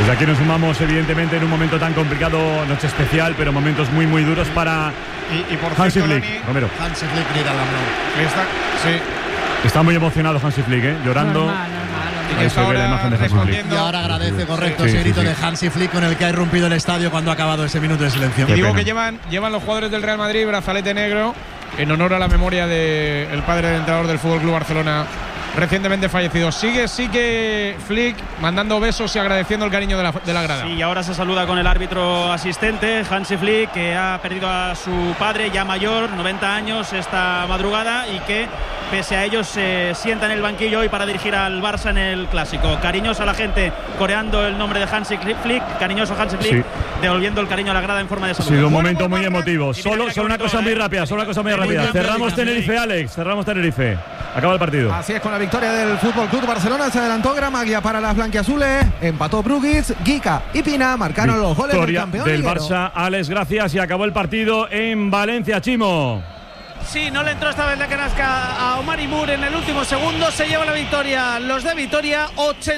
Desde aquí nos sumamos, evidentemente, en un momento tan complicado, noche especial, pero momentos muy, muy duros para por Hansi cierto, Flick. Dani, Romero. Hansi Flick grita al Gamnou. Está muy emocionado Hansi Flick, llorando. Normal. Ahí se ve la imagen de Hansi Flick. Y ahora agradece, correcto, ese grito de Hansi Flick con el que ha irrumpido el estadio cuando ha acabado ese minuto de silencio. Y digo que llevan los jugadores del Real Madrid brazalete negro en honor a la memoria del padre del entrenador del Fútbol Club Barcelona, recientemente fallecido. Sigue Flick mandando besos y agradeciendo el cariño de la grada. Sí, y ahora se saluda con el árbitro asistente, Hansi Flick, que ha perdido a su padre ya mayor, 90 años, esta madrugada, y que pese a ello se sienta en el banquillo hoy para dirigir al Barça en el Clásico. Cariñoso a la gente coreando el nombre de Hansi Flick, cariñoso Hansi Flick, devolviendo el cariño a la grada en forma de saludo. Ha sido un momento muy emotivo. Solo una cosa muy rápida, Cerramos Tenerife, Alex, cerramos Tenerife. Acaba el partido. Así es, con la victoria del Fútbol Club Barcelona se adelantó Gramaglia para las blanquiazules, empató Brugic, Gica y Pina marcaron los goles del campeón del liguero. Barça. Alex, gracias, y acabó el partido en Valencia, Chimo. Sí, no le entró esta vez la canasca a Omar Imur en el último segundo. Se lleva la victoria los de Vitoria.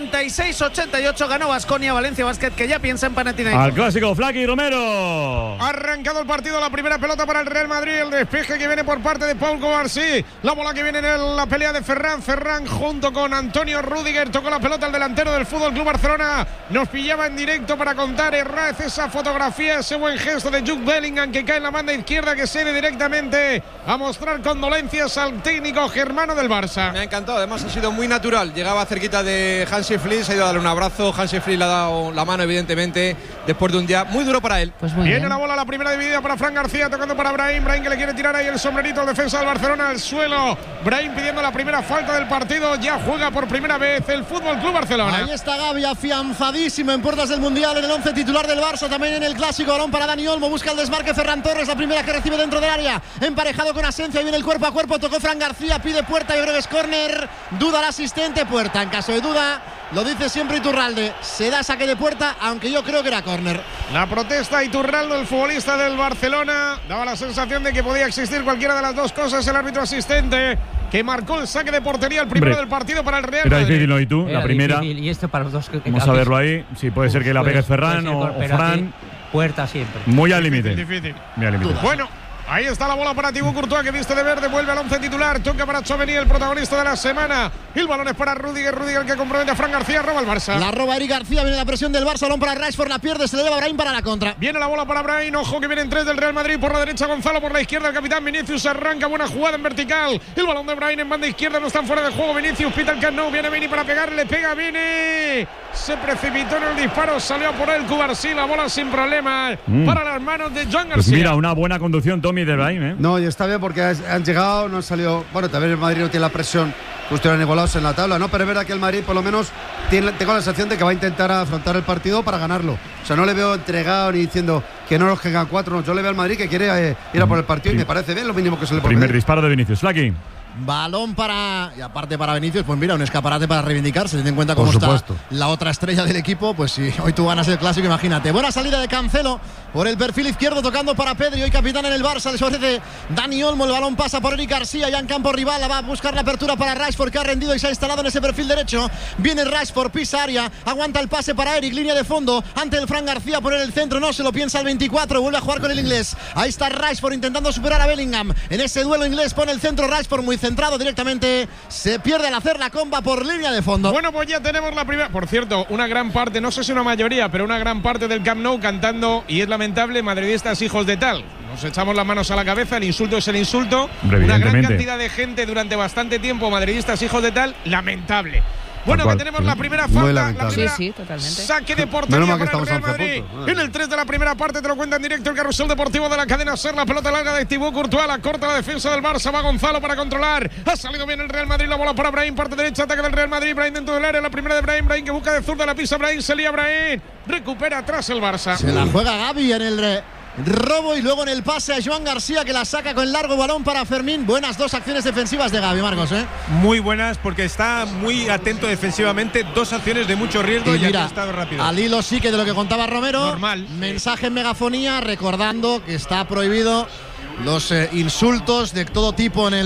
86-88 ganó Baskonia. Valencia Basket, que ya piensa en Panathinaikos. Al clásico, Flaky Romero. Ha arrancado el partido, la primera pelota para el Real Madrid. El despeje que viene por parte de Paul Cobarsí. La bola que viene en la pelea de Ferran. Ferran junto con Antonio Rüdiger. Tocó la pelota al delantero del Fútbol Club Barcelona. Nos pillaba en directo para contar Herrez esa fotografía, ese buen gesto de Jude Bellingham que cae en la banda izquierda, que cede directamente a mostrar condolencias al técnico germano del Barça. Me ha encantado, además ha sido muy natural. Llegaba cerquita de Hansi Flick, se ha ido a darle un abrazo. Hansi Flick le ha dado la mano, evidentemente, después de un día muy duro para él. Pues muy Viene bien. la bola, la primera dividida para Fran García, tocando para Brahim. Brahim que le quiere tirar ahí el sombrerito al defensa del Barcelona al suelo. Brahim pidiendo la primera falta del partido. Ya juega por primera vez el Fútbol Club Barcelona. Ahí está Gavi, afianzadísimo en puertas del Mundial, en el 11 titular del Barça, también en el Clásico. Balón para Dani Olmo, busca el desmarque Ferran Torres, la primera que recibe dentro del área, emparejado con Asencio. Ahí viene el cuerpo a cuerpo, tocó Fran García, pide Puerta, yo creo que es córner. Duda el asistente, Puerta. En caso de duda, lo dice siempre Iturralde, se da saque de Puerta, aunque yo creo que era córner. La protesta Iturralde, el futbolista del Barcelona, daba la sensación de que podía existir cualquiera de las dos cosas. El árbitro asistente que marcó el saque de portería, el primero del partido para el Real Era Madrid. difícil, ¿no? ¿Y tú? La primera. Difícil. Y esto para los dos. Vamos a verlo ahí. Sí, puede ser que la pegue Ferran o Fran. Puerta siempre. Muy al límite. Difícil. Muy al límite. Bueno, ahí está la bola para Thibaut Courtois, que viste de verde, vuelve al 11 titular, toca para Tchouaméni, el protagonista de la semana. El balón es para Rüdiger, el que compromete a Fran García, roba el Barça. La roba Eric García, viene la presión del Barça, balón para Rashford, la pierde, se le lleva Brahim para la contra. Viene la bola para Brahim, ojo que vienen tres del Real Madrid, por la derecha Gonzalo, por la izquierda el capitán Vinicius, arranca, buena jugada en vertical. El balón de Brahim en banda izquierda, no están fuera de juego, Vinicius pita el Camp Nou, viene Vini para pegar, le pega Vini. Se precipitó en el disparo, salió por él Cubarsí, la bola sin problema para las manos de Joan García. Pues mira, una buena conducción, Tommy, de Brahim, ¿eh? No, y está bien porque han llegado, no han salido. Bueno, también el Madrid no tiene la presión que estuvieran igualados en la tabla, ¿no? Pero es verdad que el Madrid, por lo menos, tengo la sensación de que va a intentar afrontar el partido para ganarlo. O sea, no le veo entregado ni diciendo que no nos quedan cuatro. No. Yo le veo al Madrid que quiere ir a por el partido y me parece bien lo mínimo que se le puede Primer pedir. disparo de Vinicius. Flaky. Balón para, y aparte para Vinicius, pues mira, un escaparate para reivindicarse, teniendo en cuenta cómo Por está supuesto. la otra estrella del equipo. Pues si hoy tú ganas el Clásico, imagínate. Buena salida de Cancelo por el perfil izquierdo, tocando para Pedri, hoy capitán en el Barça. Les ofrece Dani Olmo, el balón pasa por Eric García, ya en campo rival, va a buscar la apertura para Rashford, que ha rendido y se ha instalado en ese perfil derecho. Viene Rashford, pisa área, aguanta el pase para Eric, línea de fondo, ante el Fran García, poner el centro, no se lo piensa el 24, vuelve a jugar con el inglés. Ahí está Rashford intentando superar a Bellingham, en ese duelo inglés pone el centro Rashford, muy centrado directamente. Se pierde al hacer la comba por línea de fondo. Bueno, pues ya tenemos la primera. Por cierto, una gran parte, no sé si una mayoría, pero una gran parte del Camp Nou cantando, y es lamentable, madridistas hijos de tal. Nos echamos las manos a la cabeza, el insulto es el insulto. Hombre, una gran evidentemente. cantidad de gente durante bastante tiempo, madridistas hijos de tal, lamentable. Bueno, cual, que tenemos sí. la primera Muy falta, la lamentable. primera Sí, totalmente. saque de portería Menos mal que para el estamos Real a 11 Madrid. puntos. En el 3 de la primera parte te lo cuenta en directo el carrusel deportivo de la cadena SER. La pelota larga de Thibaut Courtois, la corta la defensa del Barça, va Gonzalo para controlar. Ha salido bien el Real Madrid, la bola para Brahim, parte derecha, ataque del Real Madrid. Brahim dentro del área, la primera de Brahim, Brahim que busca de zurda, la pisa Brahim, se lía Brahim, recupera atrás el Barça. Se la juega Gavi en el robo y luego en el pase a Joan García, que la saca con el largo balón para Fermín. Buenas dos acciones defensivas de Gavi, Marcos, ¿eh? Muy buenas porque está muy atento defensivamente. Dos acciones de mucho riesgo y mira, ha estado rápido. al hilo sí que de lo que contaba Romero. Normal. Mensaje en megafonía recordando que está prohibido los insultos de todo tipo en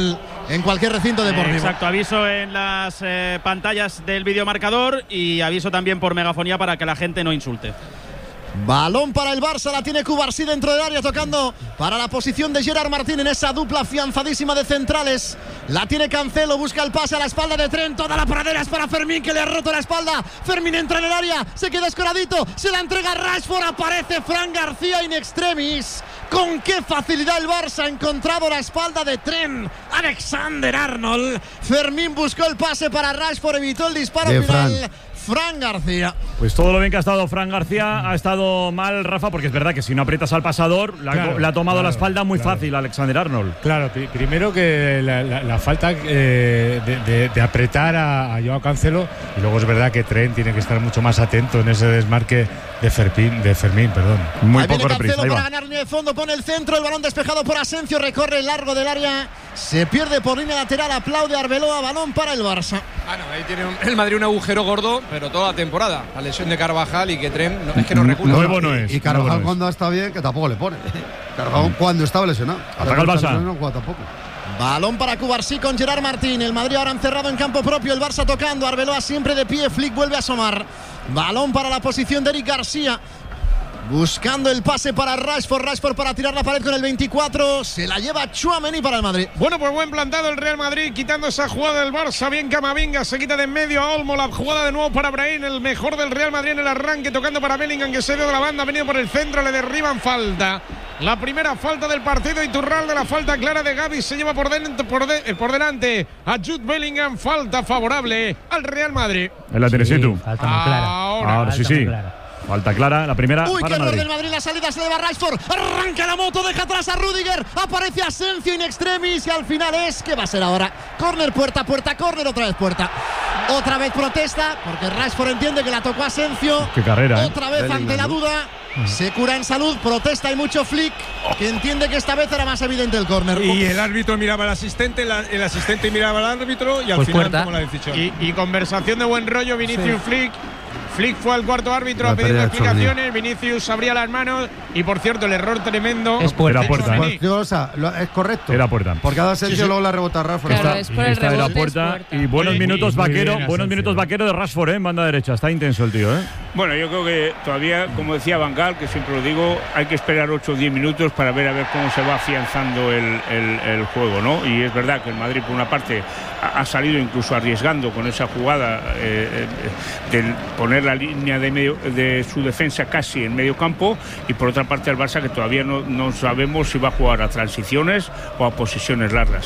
en cualquier recinto deportivo. Exacto, aviso en las pantallas del videomarcador y aviso también por megafonía para que la gente no insulte. Balón para el Barça, la tiene Cubarsí dentro del área, tocando para la posición de Gerard Martín en esa dupla afianzadísima de centrales. La tiene Cancelo, busca el pase a la espalda de Trent, toda la pradera es para Fermín, que le ha roto la espalda. Fermín entra en el área, se queda escoradito, se la entrega a Rashford, aparece Fran García in extremis. Con qué facilidad el Barça ha encontrado la espalda de Trent. Alexander-Arnold. Fermín buscó el pase para Rashford, evitó el disparo final. Fran García. Pues todo lo bien que ha estado Fran García ha estado mal, Rafa, porque es verdad que si no aprietas al pasador, le ha tomado la espalda muy fácil a Alexander-Arnold. Claro, primero que la falta de apretar a Joao Cancelo, y luego es verdad que Trent tiene que estar mucho más atento en ese desmarque de Fermín. Muy ahí poco viene reprise. Cancelo para ganar línea de fondo, pone el centro, el balón despejado por Asensio, recorre el largo del área, se pierde por línea lateral, aplaude Arbeloa, balón para el Barça. Bueno, ahí tiene el Madrid un agujero gordo, pero toda la temporada. La lesión de Carvajal y que Trent es que no recula. Nuevo no es. Y Carvajal cuando está bien, que tampoco le pone. Carvajal cuando estaba lesionado. Ataca el Barça. No juega tampoco. Balón para Cubarsí con Gerard Martín. El Madrid ahora encerrado en campo propio. El Barça tocando. Arbeloa siempre de pie. Flick vuelve a asomar. Balón para la posición de Eric García. Buscando el pase para Rashford para tirar la pared con el 24. Se la lleva Tchouaméni para el Madrid. Bueno, pues buen plantado el Real Madrid, quitando esa jugada del Barça. Bien Camavinga, se quita de en medio a Olmo. La jugada de nuevo para Brahim, el mejor del Real Madrid en el arranque, tocando para Bellingham, que se dio de la banda, ha venido por el centro, le derriban, falta. La primera falta del partido, Iturralde, la falta clara de Gavi, se lleva por delante a Jude Bellingham, falta favorable al Real Madrid. En la tienes tú. Falta muy clara. Ahora sí. Falta clara, la primera. Uy, para qué error Madrid. del Madrid, la salida se le va a Rashford. Arranca la moto, deja atrás a Rüdiger. Aparece Asensio in extremis y al final ¿qué va a ser ahora? Córner, puerta, córner, otra vez puerta. Otra vez protesta, porque Rashford entiende que la tocó Asensio. Qué carrera, Otra vez ante la duda. Se cura en salud, protesta y mucho Flick, que entiende que esta vez era más evidente el córner. Y el árbitro miraba al asistente, el asistente miraba al árbitro y al final tomó la decisión. Y conversación de buen rollo, Vinicius Flick. Flick fue al cuarto árbitro a pedir explicaciones. Vinicius abría las manos. Y por cierto, el error tremendo. Es puerta. Era puerta. Es correcto. Era puerta. Porque cada Asensio luego la rebota a Rashford. Claro, es por el esta era rebote, puerta. es puerta. Y buenos minutos vaquero. bien, Buenos minutos vaquero de Rashford, en banda derecha. Está intenso el tío, Bueno, yo creo que todavía, como decía Van Gaal, que siempre lo digo, hay que esperar 8 o 10 minutos para ver cómo se va afianzando el juego, ¿no? Y es verdad que el Madrid, por una parte, ha salido incluso arriesgando con esa jugada de poner la línea de su defensa casi en medio campo, y por otra parte el Barça, que todavía no sabemos si va a jugar a transiciones o a posiciones largas.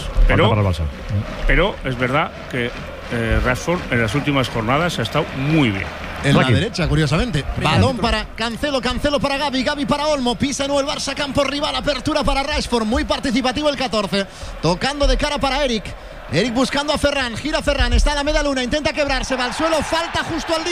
Pero es verdad que Rashford en las últimas jornadas ha estado muy bien. En la derecha, curiosamente. Balón para Cancelo para Gavi para Olmo. Pisa nuevo el Barça, campo rival. Apertura para Rashford. Muy participativo el 14. Tocando de cara para Eric buscando a Ferran. Gira Ferran. Está en la media luna. Intenta quebrarse. Va al suelo. Falta justo al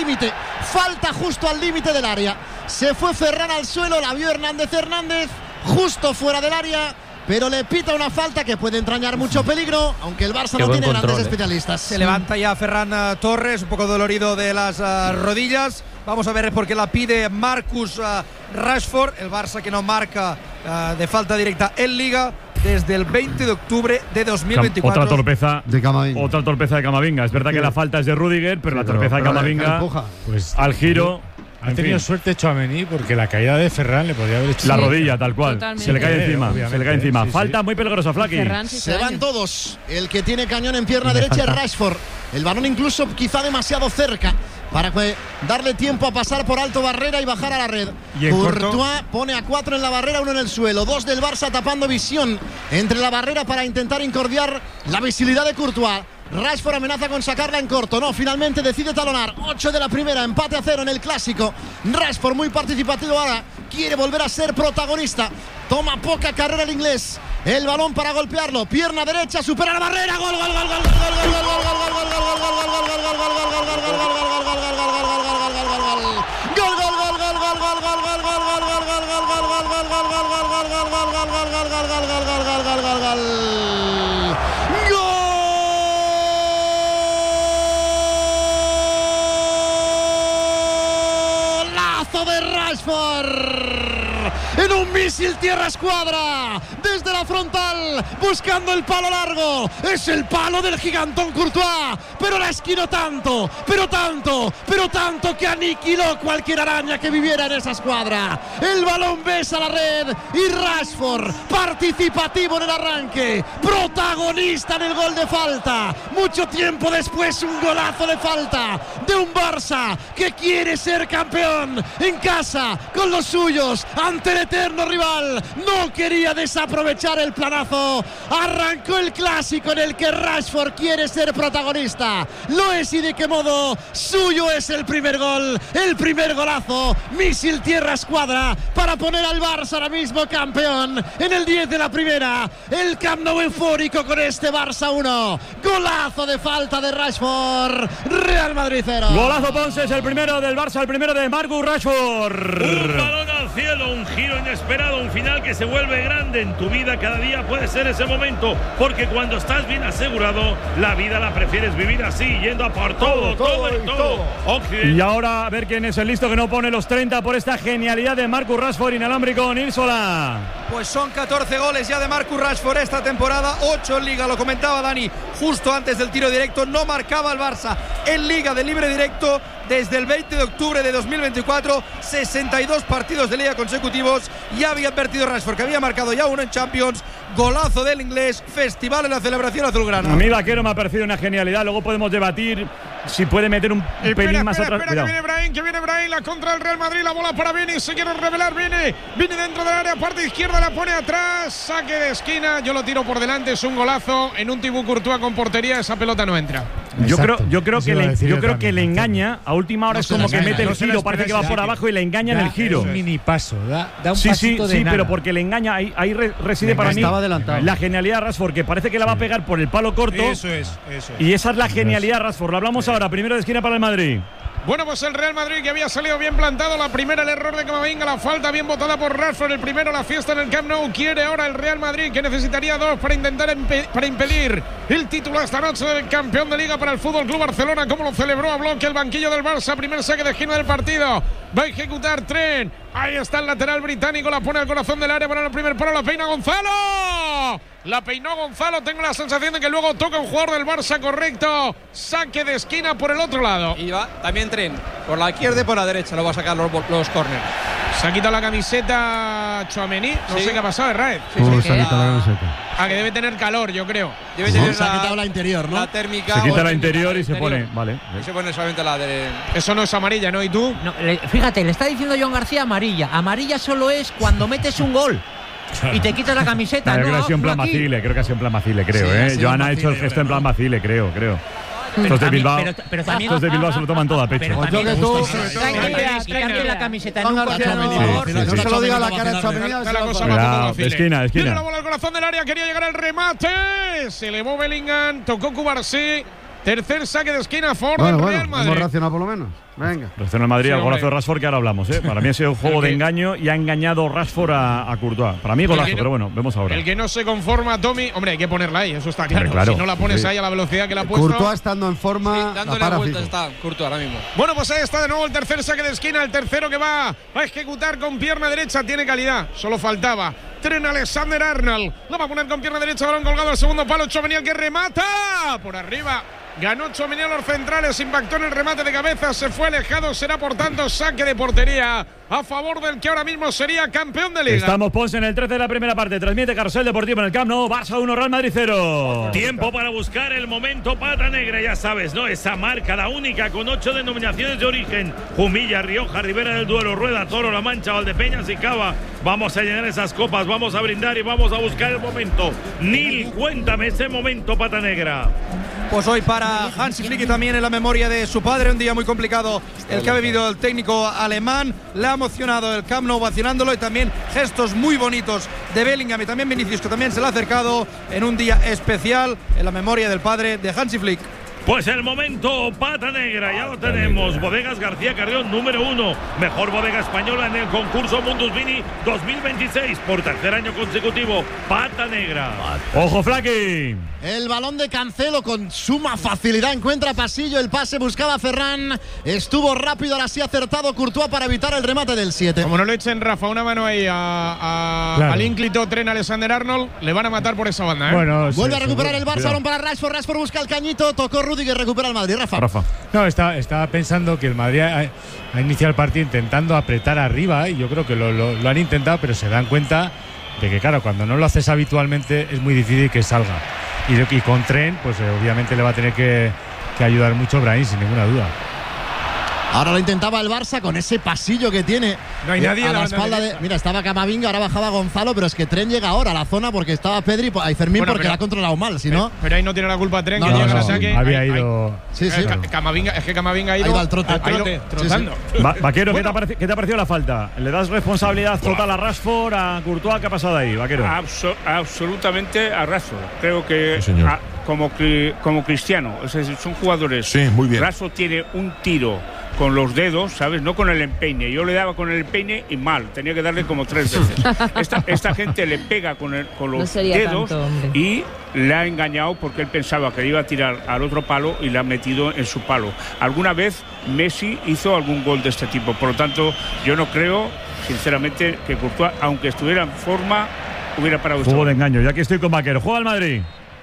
límite del área. Se fue Ferran al suelo. La vio Hernández. Justo fuera del área. Pero le pita una falta que puede entrañar mucho peligro, aunque el Barça no tiene grandes especialistas. Se levanta ya Ferran Torres, un poco dolorido de las rodillas. Vamos a ver por qué la pide Marcus Rashford. El Barça que no marca de falta directa en Liga desde el 20 de octubre de 2024. Otra torpeza de Camavinga. Otra torpeza de Camavinga. Es verdad que la falta es de Rüdiger, pero la torpeza de Camavinga, pues, al giro. Ha tenido suerte Tchouaméni, porque la caída de Ferran le podría haber hecho la rodilla, tal cual. Totalmente. Se le cae encima. Sí, Falta muy peligrosa, Flaky. Se van todos. El que tiene cañón en pierna derecha es Rashford. El balón incluso quizá demasiado cerca para darle tiempo a pasar por alto barrera y bajar a la red. Courtois pone a 4 en la barrera, 1 en el suelo. 2 del Barça tapando visión entre la barrera para intentar incordiar la visibilidad de Courtois. Rashford amenaza con sacarla en corto. No, finalmente decide talonar. 8 de la primera, empate a 0 en el clásico. Rashford muy participativo ahora. Quiere volver a ser protagonista. Toma poca carrera el inglés. El balón para golpearlo. Pierna derecha, supera la barrera. Gol, gol, gol, gol, gol, gol, gol, gol, gol, gol, Golazo de Rashford. En un misil tierra escuadra. Desde la frontal. Buscando el palo largo. Es el palo del gigantón Courtois. Pero la esquinó tanto. Pero tanto que aniquiló cualquier araña que viviera en esa escuadra. El balón besa la red. Y Rashford, participativo en el arranque. Protagonista en el gol de falta. Mucho tiempo después, un golazo de falta de un Barça que quiere ser campeón en casa con los suyos ante el eterno rival. No quería desaprovechar el planazo. Arrancó el clásico en el que Rashford quiere ser protagonista. Lo es, y de qué modo. Suyo es el primer gol, el primer golazo. Misil tierra escuadra para poner al Barça ahora mismo campeón en el 10 de la primera. El Camp Nou eufórico con este Barça 1. Golazo de falta de Rashford. Real Madrid 0. Golazo Ponce, es el primero del Barça, el primero de Marcus Rashford. Un balón al cielo, un giro inesperado, un final que se vuelve grande en tu vida. Cada día puede ser ese momento, porque cuando estás bien asegurado, la vida la prefieres vivir así, yendo a por todo. Y ahora a ver quién es el listo que no pone los 30 por esta genialidad de Marcus Rashford inalámbrico. Nilsola. Pues son 14 goles ya de Marcus Rashford esta temporada, 8 en Liga, lo comentaba Dani justo antes del tiro directo. No marcaba el Barça en Liga de libre directo desde el 20 de octubre de 2024, 62 partidos de Liga consecutivos. Ya había advertido Rashford que había marcado ya uno en Champions. Golazo del inglés, festival en la celebración azulgrana. A mí, Vaquero, me ha parecido una genialidad. Luego podemos debatir si puede meter un pelín más atrás. Espera, que viene Brahim, la contra del Real Madrid, la bola para Vini, se quiere revelar, viene dentro del área, parte izquierda, la pone atrás, saque de esquina, yo lo tiro por delante, es un golazo, en un Thibaut Courtois con portería, esa pelota no entra. Yo creo que le engaña, a última hora es como que mete el giro, parece que va por abajo y le engaña en el giro. Un mini paso, da un pasito de nada. Pero porque le engaña, ahí reside para mí la genialidad de Rashford, que parece que la va a pegar por el palo corto. Eso es. Y esa es la genialidad de Rashford. Lo hablamos ahora, primero de esquina para el Madrid. Bueno, pues el Real Madrid, que había salido bien plantado. La primera, el error de Camavinga, la falta bien botada por Rashford. El primero, la fiesta en el Camp Nou. Quiere ahora el Real Madrid, que necesitaría 2 para intentar para impedir el título esta noche del campeón de Liga para el Fútbol Club Barcelona. Como lo celebró a bloque el banquillo del Barça. Primer saque de esquina del partido. Va a ejecutar Trent. Ahí está el lateral británico, la pone al corazón del área para el primer palo, la peina Gonzalo. La peinó Gonzalo, tengo la sensación de que luego toca un jugador del Barça, correcto. Saque de esquina por el otro lado. Y va también Trent, por la izquierda y por la derecha, lo va a sacar los córneres. Se ha quitado la camiseta Tchouaméni, no sé qué ha pasado, Raed. Se ha quitado la camiseta. Que debe tener calor, yo creo. Debe tener se ha quitado la interior, ¿no? La térmica. Se quita la interior y se pone, vale. Y se pone solamente la de… Eso no es amarilla, ¿no? ¿Y tú? No, fíjate, le está diciendo John García amarilla. Amarilla solo es cuando metes un gol. Y te quitas la camiseta. Creo que ha sido en plan Macile, creo. Joana ha hecho el gesto en plan Macile, creo. Estos de Bilbao, estos de Bilbao se lo toman todo a pecho. Quitarte la camiseta nunca, por favor. No se lo diga a la cara de Tchouaméni. Esquina. Tiene la bola al corazón del área, quería llegar al remate. Se elevó Bellingham, tocó Cubarsí. Tercer saque de esquina a favor del Real Madrid. Hemos reaccionado por lo menos. Venga. Reacciona el Madrid al golazo de Rashford, que ahora hablamos. Para mí ha sido un juego de engaño y ha engañado Rashford a Courtois. Para mí golazo, pero bueno, vemos ahora. El que no se conforma, Tommy, hombre, hay que ponerla ahí, eso está claro. Si no la pones ahí a la velocidad que la ha puesto. Courtois estando en forma, dándole vueltas está Courtois ahora mismo. Bueno, pues ahí está de nuevo el tercer saque de esquina, el tercero que va a ejecutar con pierna derecha, tiene calidad, solo faltaba. Trent Alexander-Arnold, lo va a poner con pierna derecha, balón colgado al segundo palo, Tchouaméni que remata por arriba. Ganó Tchouaméni a los centrales, impactó en el remate de cabeza, se fue alejado, será por tanto saque de portería a favor del que ahora mismo sería campeón de Liga. Estamos, Ponce, en el 13 de la primera parte, transmite Carrusel Deportivo en el Camp Nou, Barça 1, Real Madrid 0. Tiempo para buscar el momento pata negra, ya sabes, ¿no? Esa marca, la única, con 8 denominaciones de origen: Jumilla, Rioja, Ribera del Duero, Rueda, Toro, La Mancha, Valdepeñas y Cava. Vamos a llenar esas copas, vamos a brindar y vamos a buscar el momento. Nil, cuéntame ese momento pata negra. Pues hoy para Hansi Flick, y también en la memoria de su padre, un día muy complicado el que ha vivido el técnico alemán. Le ha emocionado el Camp Nou vacinándolo, y también gestos muy bonitos de Bellingham y también Vinicius, que también se le ha acercado en un día especial en la memoria del padre de Hansi Flick. Pues el momento pata negra, ya lo tenemos. Bodegas García Carrión, número 1. Mejor bodega española en el concurso Mundus Vini 2026. Por tercer año consecutivo, pata negra. ¡Ojo, Flaky! El balón de Cancelo con suma facilidad encuentra pasillo, el pase buscaba a Ferran, estuvo rápido, ahora sí acertado Courtois para evitar el remate del 7. Como no le echen, Rafa, una mano ahí al ínclito Trent Alexander-Arnold, le van a matar por esa banda, ¿eh? Bueno, vuelve a recuperar el Barça, balón para Rashford busca el cañito, tocó Rudiger, recupera el Madrid. Rafa. No, estaba pensando que el Madrid ha iniciado el partido intentando apretar arriba, y yo creo que lo han intentado, pero se dan cuenta de que, claro, cuando no lo haces habitualmente es muy difícil que salga. Y con Trent, pues obviamente le va a tener que ayudar mucho Brahim, sin ninguna duda. Ahora lo intentaba el Barça con ese pasillo que tiene. No hay nadie a la espalda de. Mira, estaba Camavinga, ahora bajaba Gonzalo, pero es que Trent llega ahora a la zona porque estaba Pedri y Fermín porque la ha controlado mal, si no. Pero ahí no tiene la culpa Trent, no, que llega al no, ataque. Había ido. Sí, sí. Camavinga, es que Camavinga ha ido. Ahí va el trote. Trotando. Sí. Vaquero, Bueno. ¿qué te ha parecido la falta? ¿Le das responsabilidad total a Rashford, a Courtois? ¿Qué ha pasado ahí, Vaquero? Absolutamente a Rashford. Creo que como Cristiano, o sea, son jugadores. Sí, muy bien. Rashford tiene un tiro con los dedos, ¿sabes? No con el empeine. Yo le daba con el empeine y mal. Tenía que darle como 3 veces. Esta gente le pega con los dedos y le ha engañado porque él pensaba que iba a tirar al otro palo y le ha metido en su palo. Alguna vez Messi hizo algún gol de este tipo. Por lo tanto, yo no creo, sinceramente, que Courtois, aunque estuviera en forma, hubiera parado. Juego de engaño. Ya que estoy con Vaquero. ¿Juega el Madrid?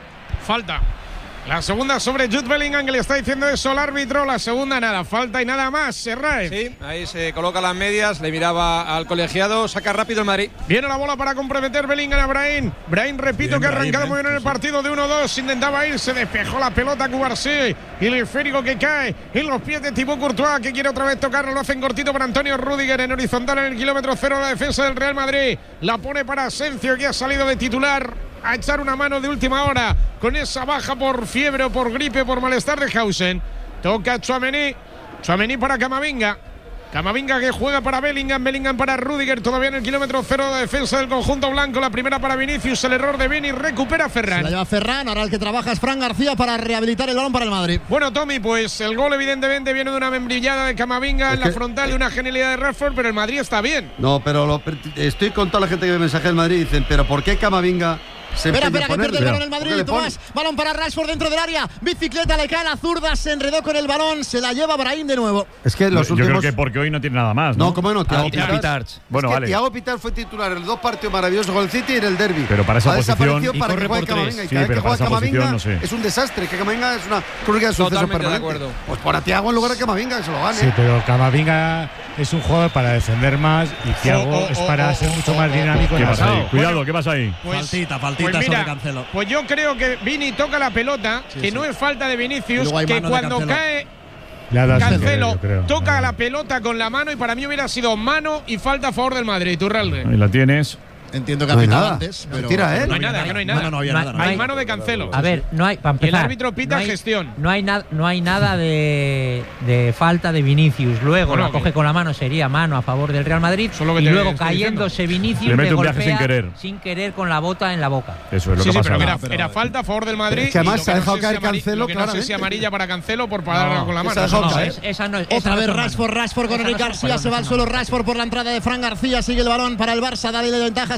Falta. La segunda sobre Jude Bellingham, que le está diciendo eso al árbitro. La segunda nada, falta y nada más. Serrae. Sí, ahí se coloca las medias, le miraba al colegiado, saca rápido el Madrid. Viene la bola para comprometer Bellingham a Brahim. Brahim, repito, bien, que ha arrancado muy bien en el partido de 1-2. Intentaba irse, despejó la pelota Cubarsí. Y el esférico que cae en los pies de Thibaut Courtois, que quiere otra vez tocarlo. Lo hacen cortito para Antonio Rudiger en horizontal en el kilómetro 0 de la defensa del Real Madrid. La pone para Asensio, que ha salido de titular a echar una mano de última hora con esa baja por fiebre o por gripe, por malestar de Hausen. Toca Tchouaméni para Camavinga. Camavinga que juega para Bellingham para Rudiger, todavía en el kilómetro 0 de defensa del conjunto blanco. La primera para Vinicius, el error de Vini, recupera Ferran. Se la lleva Ferran, ahora el que trabaja es Fran García para rehabilitar el balón para el Madrid. Bueno, Tommy, pues el gol evidentemente viene de una membrillada de Camavinga en la frontal, de una genialidad de Rashford, pero el Madrid está bien. No, pero estoy con toda la gente que me mensaje del Madrid, dicen, pero ¿por qué Camavinga? Espera, que pierde el balón el Madrid. Tomás, balón para Rashford dentro del área. Bicicleta, le cae la zurda, se enredó con el balón, se la lleva Brahim de nuevo. Es que los últimos. Yo creo que porque hoy no tiene nada más, ¿no? No, ¿cómo no? Thiago Pitart. Bueno, es que vale. Thiago Pitart fue titular en los 2 partidos maravillosos con el City y en el derbi. Pero para esa posición. Y para que juegue Camavinga. Y cada vez que juega Camavinga es un desastre. Que Camavinga es una crónica de suceso permanente. Pues por a Thiago en lugar de Camavinga, que se lo gane. Sí, pero Camavinga es un jugador para defender más y Thiago es para ser mucho más dinámico. ¿Qué pasa ahí? Cuidado, ¿qué pasa ahí? Faltita pues mira, sobre Cancelo. Pues yo creo que Vini toca la pelota, no es falta de Vinicius, que cuando cae Cancelo toca la pelota con la mano y para mí hubiera sido mano y falta a favor del Madrid. Turralde. Ahí la tienes. Entiendo que ha pitado antes. Pero tira, no hay nada, que no hay nada. No había nada. Hay mano de Cancelo. A ver, no hay. Para empezar, el árbitro pita gestión. No hay nada de falta de Vinicius. Luego la coge con la mano, sería mano a favor del Real Madrid. Y luego cayéndose Vinicius le mete un golpea viaje sin querer con la bota en la boca. Eso es lo que pasa. Pero era falta a favor del Madrid. Que además se ha dejado caer Cancelo, claramente. No sé si amarilla para Cancelo por parar con la mano. Otra vez Rashford con Eric García. Se va al suelo Rashford por la entrada de Fran García. Sigue el balón para el Barça. Dale de ventaja.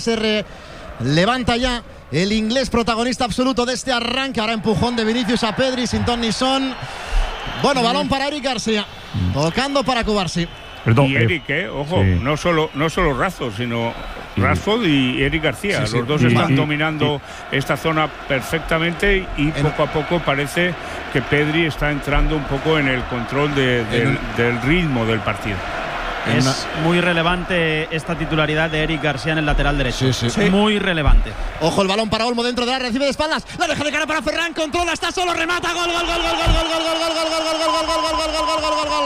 Levanta ya el inglés protagonista absoluto de este arranque. Ahora empujón de Vinicius a Pedri sin ton ni son. Bueno, balón para Eric García. Tocando para Cubarsí. Y Eric, ojo, no solo Rashford, sino Rashford y Eric García. Los dos están dominando esta zona perfectamente y poco a poco parece que Pedri está entrando un poco en el control del ritmo del partido. Es muy relevante esta titularidad de Eric García en el lateral derecho. Muy relevante. Ojo, el balón para Olmo dentro de la recibe de espaldas. La deja de cara para Ferran, controla, está solo, remata, gol, gol, gol, gol, gol, gol, gol, gol, gol, gol, gol, gol, gol, gol, gol, gol, gol, gol, gol,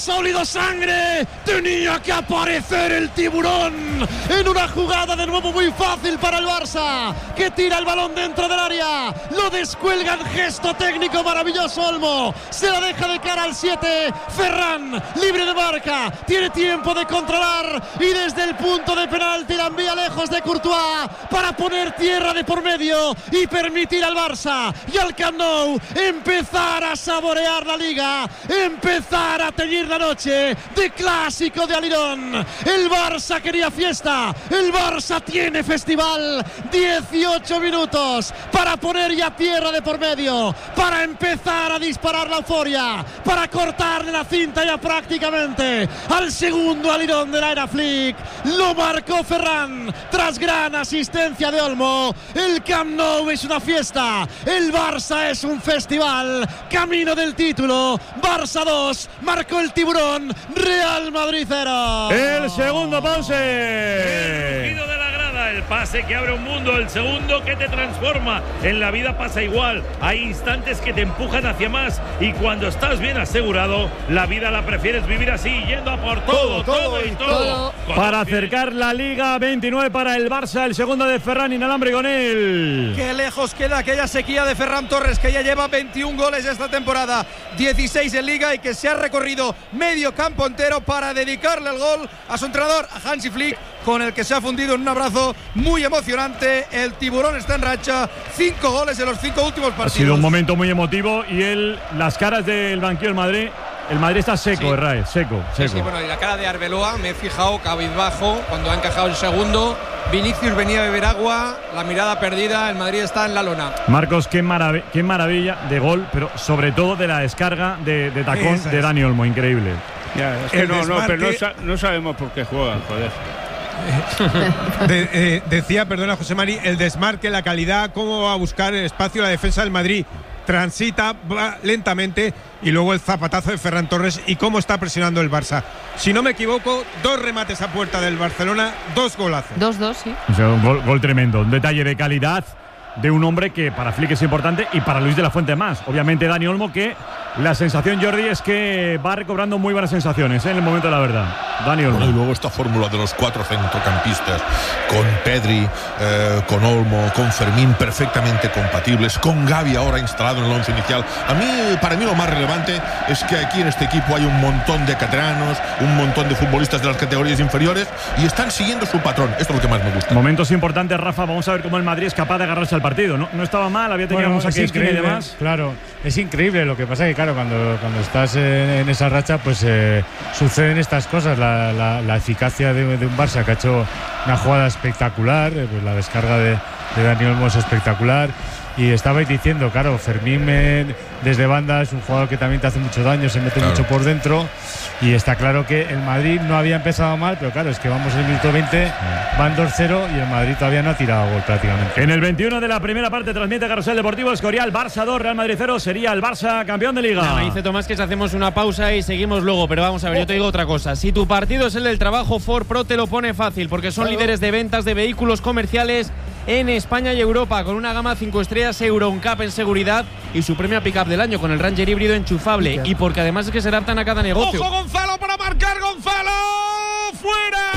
Barça ha olido sangre. Tenía que aparecer el tiburón en una jugada de nuevo muy fácil para el Barça, que tira el balón dentro del área, lo descuelga en gesto técnico maravilloso Olmo, se la deja de cara al 7. Ferran, libre de marca, tiene tiempo de controlar y desde el punto de penalti la envía lejos de Courtois para poner tierra de por medio y permitir al Barça y al Camp Nou empezar a saborear la Liga, empezar a teñir la noche de clásico de Alirón. El Barça quería fiesta, el Barça tiene festival. 18 minutos para poner ya tierra de por medio, para empezar a disparar la euforia, para cortarle la cinta ya prácticamente al segundo Alirón de la era Flick. Lo marcó Ferran tras gran asistencia de Olmo. El Camp Nou es una fiesta, el Barça es un festival, camino del título. Barça 2, marcó el tiburón, Real Madrid 0. El segundo pause. El rugido de la grada, el pase que abre un mundo, el segundo que te transforma. En la vida pasa igual, hay instantes que te empujan hacia más y cuando estás bien asegurado, la vida la prefieres vivir así, yendo a por todo y todo. Para acercar la Liga, 29 para el Barça, el segundo de Ferran, inalámbrico con él. Qué lejos queda aquella sequía de Ferran Torres, que ya lleva 21 goles esta temporada, 16 en Liga, y que se ha recorrido medio campo entero para dedicarle el gol a su entrenador, a Hansi Flick, con el que se ha fundido en un abrazo muy emocionante. El tiburón está en racha, 5 goles en los 5 últimos partidos. Ha sido un momento muy emotivo y las caras del banquillo del Madrid. El Madrid está seco, Herrera, seco. Sí, bueno, y la cara de Arbeloa, me he fijado, cabizbajo, cuando ha encajado el segundo. Vinicius venía a beber agua, la mirada perdida, el Madrid está en la lona. Marcos, qué maravilla de gol, pero sobre todo de la descarga de tacón de Dani Olmo, increíble. Ya, es que no sabemos por qué juegan, joder. Decía, perdona José Mari, el desmarque, la calidad, cómo va a buscar el espacio la defensa del Madrid. Transita, va lentamente, y luego el zapatazo de Ferran Torres y cómo está presionando el Barça. Si no me equivoco, 2 remates a puerta del Barcelona, 2 golazos. 2-2, sí. O sea, un gol tremendo, un detalle de calidad de un hombre que para Flick es importante y para Luis de la Fuente más. Obviamente Dani Olmo, que la sensación, Jordi, es que va recobrando muy buenas sensaciones en el momento de la verdad. Dani Olmo. Bueno, y luego esta fórmula de los 4 centrocampistas, con Pedri, con Olmo, con Fermín, perfectamente compatibles, con Gavi ahora instalado en el 11 inicial. Para mí lo más relevante es que aquí en este equipo hay un montón de canteranos, un montón de futbolistas de las categorías inferiores y están siguiendo su patrón. Esto es lo que más me gusta. Momentos importantes, Rafa. Vamos a ver cómo el Madrid es capaz de agarrarse al partido. No estaba mal, había tenido un saque y demás. Claro, es increíble. Lo que pasa es que, claro, cuando estás en esa racha, pues suceden estas cosas. La eficacia de un Barça que ha hecho una jugada espectacular, pues la descarga de Dani Olmo es espectacular. Y estabais diciendo, claro, Fermín desde banda es un jugador que también te hace mucho daño, se mete mucho por dentro. Y está claro que el Madrid no había empezado mal, pero claro, es que vamos en el minuto 20, van 2-0 y el Madrid todavía no ha tirado gol prácticamente. En el 21 de la primera parte transmite Carrusel Deportivo Escorial, Barça 2, Real Madrid 0, sería el Barça campeón de Liga. Me dice Tomás que hacemos una pausa y seguimos luego, pero vamos a ver, yo te digo otra cosa. Si tu partido es el del trabajo, Ford Pro te lo pone fácil, porque son líderes de ventas de vehículos comerciales en España y Europa, con una gama 5 estrellas Euro NCAP en seguridad y su premio pickup del año con el Ranger híbrido enchufable, y porque además es que se adaptan a cada negocio. ¡Ojo, Gonzalo, para marcar! ¡Gonzalo! ¡Fuera!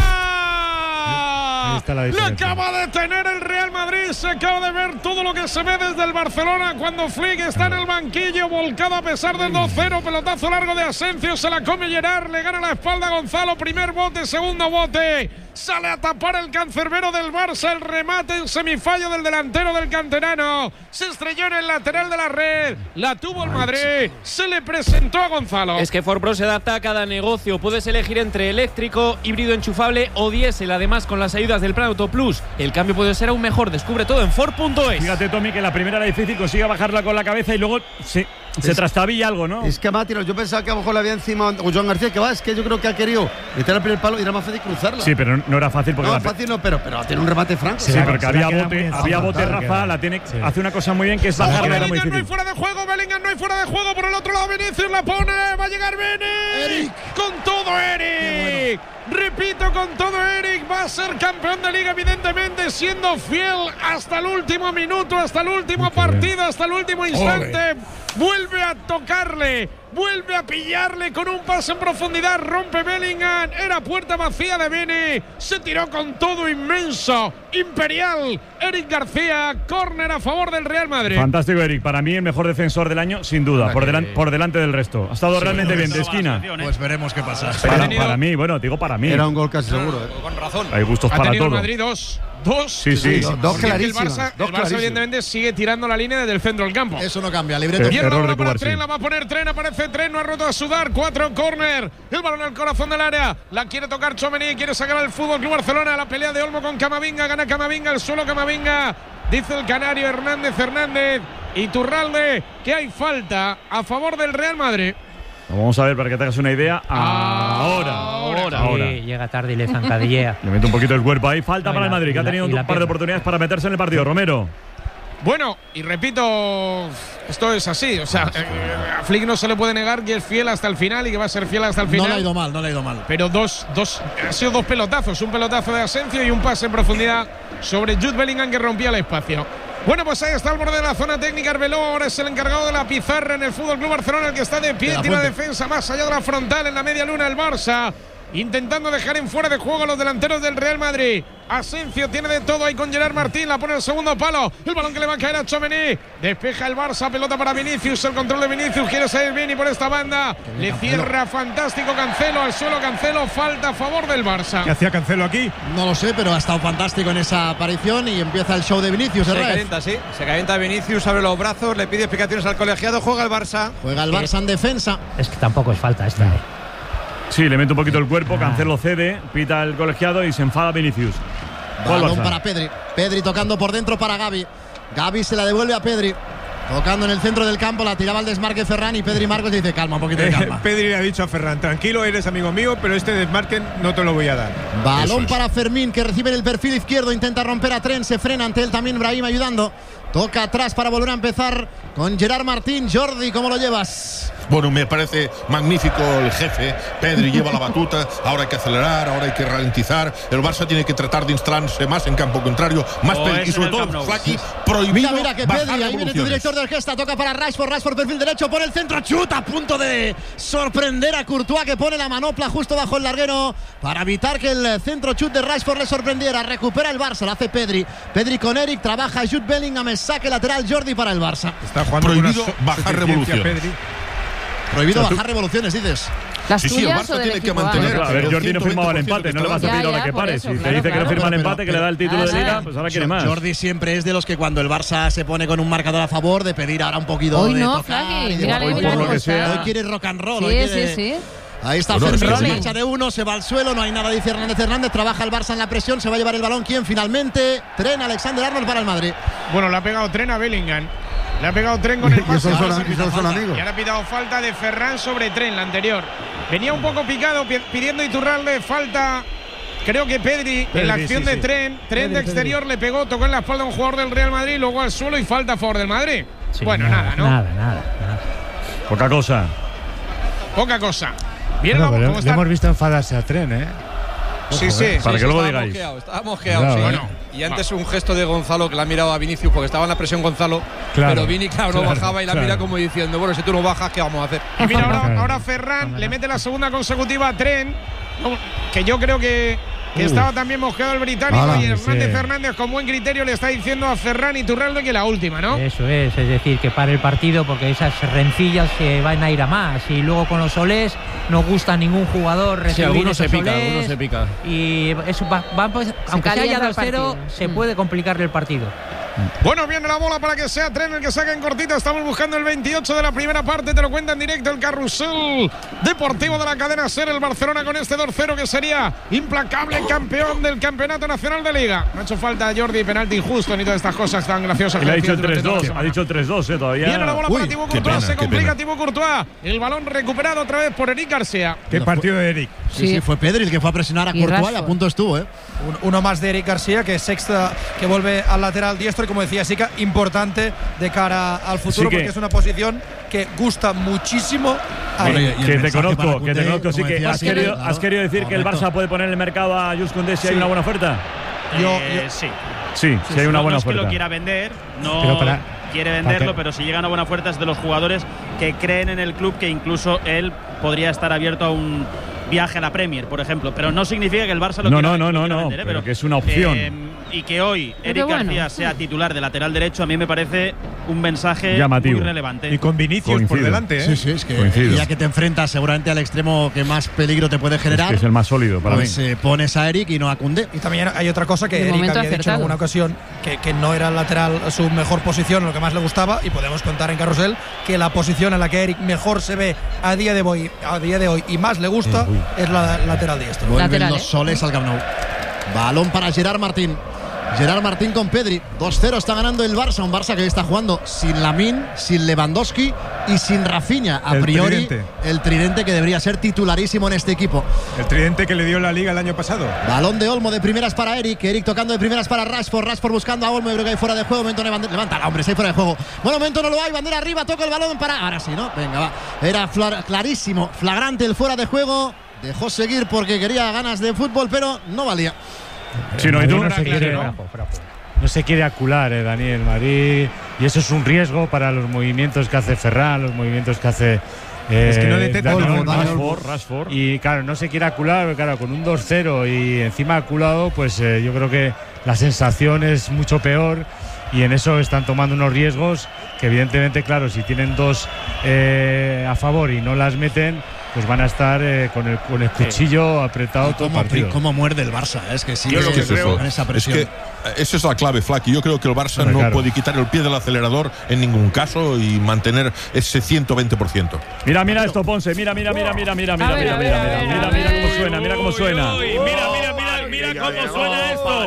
Le acaba de tener el Real Madrid, se acaba de ver todo lo que se ve desde el Barcelona cuando Flick está en el banquillo, volcado a pesar del 2-0, pelotazo largo de Asensio, se la come Gerard, le gana la espalda a Gonzalo, primer bote, segundo bote, sale a tapar el cancerbero del Barça, el remate en semifallo del delantero del canterano, se estrelló en el lateral de la red, la tuvo el Madrid, se le presentó a Gonzalo. Es que Ford Pro se adapta a cada negocio, puedes elegir entre eléctrico, híbrido enchufable o diésel, además con las ayudas del Plan Auto Plus, el cambio puede ser aún mejor, descubre todo en Ford.es. Fíjate, Tommy, que la primera era difícil, consigue bajarla con la cabeza y luego se trastabilla algo, ¿no? Es que Mati, yo pensaba que a lo mejor le había encima Joan García, que va, es que yo creo que ha querido meter el primer palo y era más fácil cruzarla. Sí, pero no era fácil porque pero tiene un remate franco. Sí, porque había bote, Rafa, hace una cosa muy bien, que es bajarla, era muy difícil. No hay fuera de juego, Bellingham no hay fuera de juego, por el otro lado Vinicius la pone, va a llegar Eric, con todo Eric. Repito, con todo Eric, va a ser campeón de Liga, evidentemente, siendo fiel hasta el último minuto, hasta el último partido, hasta el último instante. Vuelve a tocarle vuelve a pillarle con un pase en profundidad, rompe Bellingham, era puerta vacía de Vini, se tiró con todo inmenso, imperial, Eric García, córner a favor del Real Madrid. Fantástico, Eric, para mí el mejor defensor del año, sin duda, por delante del resto. Ha estado realmente bien, de esquina. Pues veremos qué pasa. Para mí, bueno, digo para mí. Era un gol casi seguro. Con razón. Hay gustos para todo. El Madrid dos. Sí. Dos clarísimas. El Barça evidentemente sigue tirando la línea desde el centro del campo. Eso no cambia, libreto. Error de para Tren, la va a poner Tren, aparece Tren, no ha roto a sudar, 4 córner, el balón al corazón del área, la quiere tocar Tchouaméni, quiere sacar al Fútbol Club Barcelona, la pelea de Olmo con Camavinga, gana Camavinga, el suelo Camavinga, dice el canario Hernández y Turralde que hay falta a favor del Real Madrid. Vamos a ver para que te hagas una idea. Ahora. Sí, llega tarde y le zancadillea. Le mete un poquito el cuerpo ahí. Falta para el Madrid, que ha tenido un par de oportunidades para meterse en el partido. Romero. Bueno, y repito, esto es así. O sea, a Flick no se le puede negar que es fiel hasta el final y que va a ser fiel hasta el final. No le ha ido mal. Pero ha sido dos pelotazos. Un pelotazo de Asensio y un pase en profundidad sobre Jude Bellingham que rompía el espacio. Bueno, pues ahí está al borde de la zona técnica. Arbeloa ahora es el encargado de la pizarra en el Fútbol Club Barcelona, el que está de pie, tiene la defensa más allá de la frontal en la media luna el Barça, intentando dejar en fuera de juego a los delanteros del Real Madrid. Asensio tiene de todo ahí con Gerard Martín, la pone el segundo palo, el balón que le va a caer a Tchouaméni, despeja el Barça, pelota para Vinicius, el control de Vinicius, quiere salir Vini por esta banda, le cierra fantástico Cancelo, al suelo Cancelo, falta a favor del Barça. ¿Qué hacía Cancelo aquí? No lo sé, pero ha estado fantástico en esa aparición y empieza el show de Vinicius. Se calienta Vinicius, abre los brazos, le pide explicaciones al colegiado, juega el Barça. Juega el Barça en defensa. Es que tampoco es falta esta. Sí, le mete un poquito el cuerpo, Cancelo cede, pita el colegiado y se enfada Vinicius. Balón para Pedri. Pedri tocando por dentro para Gavi. Gavi se la devuelve a Pedri. Tocando en el centro del campo, la tiraba al desmarque Ferran y Pedri Marcos dice calma, un poquito de calma. Pedri le ha dicho a Ferran, tranquilo, eres amigo mío, pero este desmarque no te lo voy a dar. Balón para Fermín, que recibe en el perfil izquierdo, intenta romper a Tren, se frena ante él también Brahim ayudando. Toca atrás para volver a empezar con Gerard Martín. Jordi, ¿cómo lo llevas? Bueno, me parece magnífico el jefe. Pedri lleva la batuta, ahora hay que acelerar, ahora hay que ralentizar. El Barça tiene que tratar de instalarse más en campo contrario, más y sobre todo Flaky, prohibido. Mira que Pedri, ahí viene tu director de orquesta, toca para Rashford, perfil derecho, por el centro, chuta, a punto de sorprender a Courtois, que pone la manopla justo bajo el larguero para evitar que el centro chut de Rashford le sorprendiera. Recupera el Barça, lo hace Pedri con Eric, trabaja Jude Bellingham, saque lateral Jordi para el Barça. Está jugando prohibido bajar revoluciones. Prohibido bajar revoluciones, dices. ¿Las sí, el Barça tiene que mantener. A ver, Jordi no firmaba el empate, no le vas a pedir ahora que pare. Si te dice que no firma el empate, que le da el título de Liga, pues ahora quiere más. Jordi siempre es de los que cuando el Barça se pone con un marcador a favor, de pedir ahora un poquito hoy de no, tocar. Hoy por lo que sea. Hoy quiere rock and roll. Sí. Ahí está Fermín, se marcha de uno, se va al suelo, no hay nada, dice Hernández, trabaja el Barça en la presión, se va a llevar el balón. ¿Quién finalmente? Tren, Alexander-Arnold para el Madrid. Bueno, le ha pegado Tren a Bellingham. Le ha pegado Tren con el pase. Y ahora ha pitado falta de Ferran sobre Tren, la anterior. Venía un poco picado pidiendo Iturralde falta. Creo que Pedri en la acción de Tren. Tren de exterior le pegó, tocó en la espalda a un jugador del Real Madrid, luego al suelo y falta a favor del Madrid. Sí, bueno, nada, ¿no? Nada. Poca cosa. Bueno, le hemos visto enfadarse a Tren, ¿eh? Sí. Para que luego digáis. Estaba mosqueado, sí. Bueno, y antes un gesto de Gonzalo que le ha mirado a Vinicius porque estaba en la presión Gonzalo, pero Vini no bajaba y la mira como diciendo, bueno, si tú no bajas, ¿qué vamos a hacer? Y mira, ahora Ferran le mete la segunda consecutiva a Tren, que yo creo que estaba también mosqueado el británico, y Hernández Fernández con buen criterio le está diciendo a Ferran y Iturralde que la última, ¿no? Eso es decir, que pare el partido porque esas rencillas se van a ir a más, y luego con los solés no gusta a ningún jugador recibir alguno esos se pica. Y eso pues, aunque se haya 2-0, se puede complicarle el partido. Bueno, viene la bola para que sea Tren el que saca en cortito. Estamos buscando el 28 de la primera parte. Te lo cuenta en directo el carrusel deportivo de la cadena SER. El Barcelona con este 2-0 que sería implacable campeón del Campeonato Nacional de Liga. No ha hecho falta Jordi, penalti injusto ni todas estas cosas tan graciosas. Le ha dicho el 3-2. Ha dicho el 3-2, todavía. Viene la bola para Thibaut Courtois. Se complica Thibaut Courtois. El balón recuperado otra vez por Eric García. Qué partido de Eric. Sí, fue Pedri el que fue a presionar a Courtois y a punto estuvo, ¿eh? Uno más de Eric García, que es sexta, que vuelve al lateral diestro, y como decía Sica, importante de cara al futuro, porque es una posición que gusta muchísimo a que te conozco, sí, que has querido decir que el Barça puede poner en el mercado a Jules Koundé si hay una buena oferta. Sí. Sí, si hay una buena oferta. No es que lo quiera vender, no. quiere venderlo, pero si llega una buena oferta es de los jugadores que creen en el club, que incluso él podría estar abierto a un viaje a la Premier, por ejemplo, pero no significa que el Barça lo quiera vender, pero que es una opción. Y que hoy Eric García sea titular de lateral derecho, a mí me parece un mensaje llamativo, muy relevante. Y con Vinicius por delante, ¿eh? Sí, es que ya que te enfrentas seguramente al extremo que más peligro te puede generar, es el más sólido para mí. Pones a Eric y no a Koundé. Y también hay otra cosa que Eric había dicho en alguna ocasión, que no era el lateral su mejor posición, lo que más le gustaba, y podemos contar en Carrusel que la posición en la que Eric mejor se ve a día de hoy y más le gusta es la lateral diestro. Vuelven los soles al Camp Nou. Balón para Gerard Martín. Gerard Martín con Pedri. 2-0 está ganando el Barça. Un Barça que está jugando sin Lamine, sin Lewandowski y sin Rafinha. A priori, el tridente que debería ser titularísimo en este equipo. El tridente que le dio la Liga el año pasado. Balón de Olmo de primeras para Eric. Eric tocando de primeras para Rashford. Rashford buscando a Olmo. Yo creo que hay fuera de juego. Momento levanta, hombre, si hay fuera de juego. Bueno, momento no lo hay. Bandera arriba. Toca el balón para. Ahora sí, ¿no? Venga, va. Era clarísimo, flagrante el fuera de juego. Dejó seguir porque quería ganas de fútbol, pero no valía. No se quiere acular, Daniel Madrid, y eso es un riesgo para los movimientos que hace Ferran, los movimientos que hace es que no detecta Rashford. Y claro, no se quiere acular, claro, con un 2-0 y encima aculado, pues yo creo que la sensación es mucho peor, y en eso están tomando unos riesgos que evidentemente, claro, si tienen dos a favor y no las meten, pues van a estar con el cuchillo apretado todo el partido. ¿Cómo muerde el Barça? Es que sí, esa presión. Es que esa es la clave, Flaky. Yo creo que el Barça no puede quitar el pie del acelerador en ningún caso y mantener ese 120%. Mira esto, Ponce. Mira cómo suena, mira cómo suena. Mira cómo suena esto.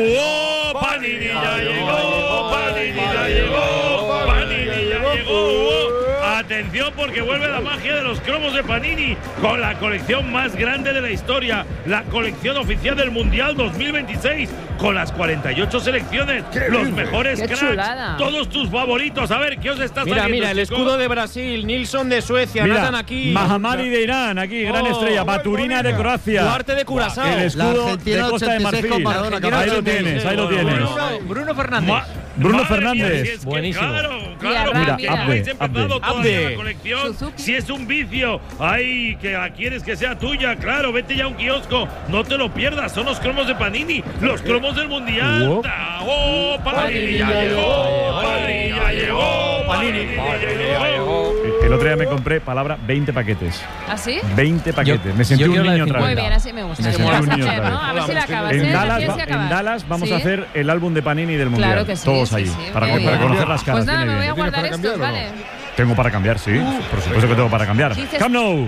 Panini ya llegó, Panini ya llegó, Panini ya llegó. Atención, porque vuelve la magia de los cromos de Panini con la colección más grande de la historia, la colección oficial del Mundial 2026, con las 48 selecciones, los mejores cracks, chulada. Todos tus favoritos. A ver, ¿qué os está saliendo? Mira, el escudo de Brasil, Nilsson de Suecia, Nathan aquí, Mahamadi de Irán, aquí, gran estrella, Baturina de Croacia, Duarte de Curazao, el escudo de Costa de Marfil. Ahí lo tienes. Bruno Fernández. Bruno Fernández. Buenísimo. Claro. Mira, habéis empezado toda la colección. Si es un vicio, ay, que la quieres que sea tuya, claro, vete ya a un kiosco, no te lo pierdas, son los cromos de Panini, los cromos del Mundial. ¡Oh, Panini ya llegó! ¡Panini ya llegó! ¡Panini ya llegó! El otro día me compré, 20 paquetes. ¿Ah, sí? 20 paquetes. Me sentí un niño otra vez. Muy bien, así me gusta. Me sentí un niño otra vez. A ver si la acabas. En Dallas vamos a hacer el álbum de Panini del Mundial. Claro que sí. Todos ahí, para conocer las caras. Pues nada, me voy a guardar estos, ¿vale? Tengo para cambiar, sí. Por supuesto que tengo para cambiar. Camp Nou.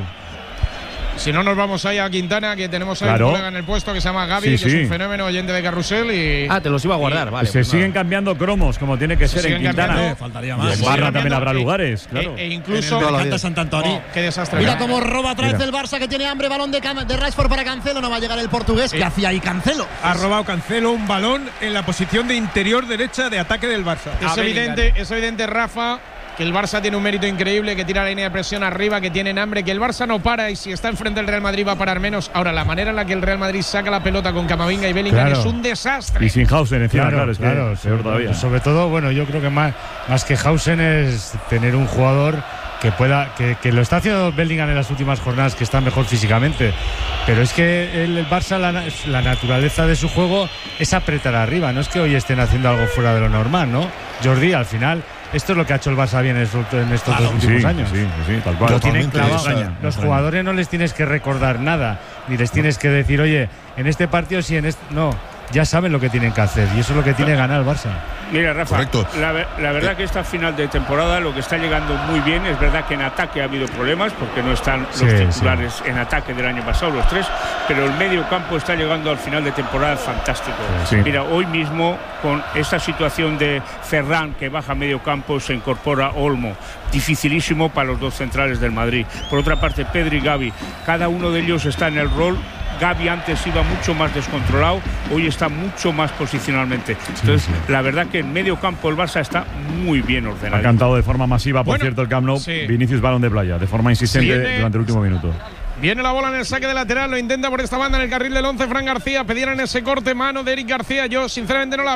Si no, nos vamos ahí a Quintana, que tenemos ahí un colega en el puesto que se llama Gaby, que es un fenómeno, oyente de Carrusel. Y te los iba a guardar, vale. Se siguen cambiando cromos, como tiene que ser en Quintana. Faltaría más. En Barra también habrá lugares, claro. E incluso en Sant Antoni. Qué desastre. Mira cómo roba otra vez el Barça, que tiene hambre. Balón de Rashford para Cancelo. No va a llegar el portugués. ¿Qué hacía ahí Cancelo? Ha robado Cancelo un balón en la posición de interior derecha de ataque del Barça. Es evidente, Rafa, que el Barça tiene un mérito increíble, que tira la línea de presión arriba, que tienen hambre, que el Barça no para, y si está enfrente del Real Madrid va a parar menos. Ahora, la manera en la que el Real Madrid saca la pelota con Camavinga y Bellingham es un desastre. Y sin Hausen encima, claro, peor todavía. Sobre todo, bueno, yo creo que más que Hausen es tener un jugador que pueda, que lo está haciendo Bellingham en las últimas jornadas, que está mejor físicamente, pero es que el Barça, la naturaleza de su juego es apretar arriba, no es que hoy estén haciendo algo fuera de lo normal, ¿no? Jordi, al final, esto es lo que ha hecho el Barça bien en estos dos últimos años. Sí, tal cual. Lo tienen clavado. Los jugadores no les tienes que recordar nada, ni les tienes que decir, oye, en este partido sí, en este. No, ya saben lo que tienen que hacer, y eso es lo que tiene que ganar el Barça. Mira, Rafa, la verdad que esta final de temporada lo que está llegando muy bien, es verdad que en ataque ha habido problemas porque no están los titulares en ataque del año pasado, los tres, pero el medio campo está llegando al final de temporada fantástico. Mira, hoy mismo con esta situación de Ferran que baja a medio campo, se incorpora Olmo, dificilísimo para los dos centrales del Madrid. Por otra parte, Pedri y Gavi, cada uno de ellos está en el rol. Gavi antes iba mucho más descontrolado, hoy está mucho más posicionalmente. Entonces, la verdad que en medio campo el Barça está muy bien ordenado. Ha cantado de forma masiva, por cierto, el Camp Nou. Vinicius, balón de playa, de forma insistente durante el último minuto. Viene la bola en el saque de lateral, lo intenta por esta banda en el carril del 11 Fran García. Pedían en ese corte mano de Eric García, yo sinceramente no la vi.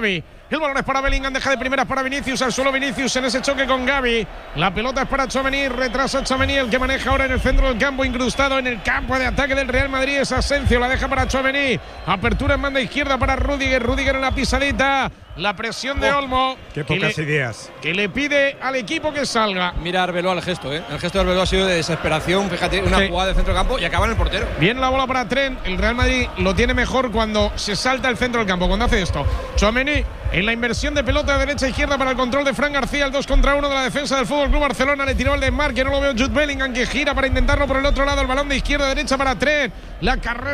El balón es para Bellingham, deja de primeras para Vinicius, al suelo Vinicius en ese choque con Gavi. La pelota es para Tchouaméni, retrasa Tchouaméni, el que maneja ahora en el centro del campo, incrustado en el campo de ataque del Real Madrid es Asensio, la deja para Tchouaméni. Apertura en banda izquierda para Rüdiger en la pisadita. La presión de Olmo. Qué pocas ideas. Que le pide al equipo que salga. Mira Arbeloa el gesto, ¿eh? El gesto de Arbeloa ha sido de desesperación. Fíjate, una jugada de centro del campo y acaba en el portero. Bien la bola para Trent. El Real Madrid lo tiene mejor cuando se salta el centro del campo, cuando hace esto. Tchouaméni en la inversión de pelota de derecha a izquierda para el control de Fran García. El 2 contra 1 de la defensa del FC Barcelona. Le tiró el desmarque. No lo veo Jude Bellingham, que gira para intentarlo por el otro lado. El balón de izquierda a derecha para Trent. La carrera